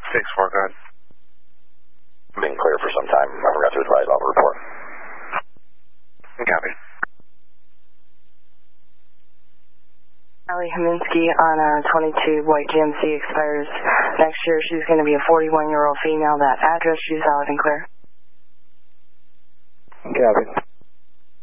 6-4, go ahead. Been clear for some time. I forgot to advise on the report. Copy. Allie Haminsky on 22 white GMC expires next year. She's going to be a 41-year-old female. That address, she's valid and clear. Copy.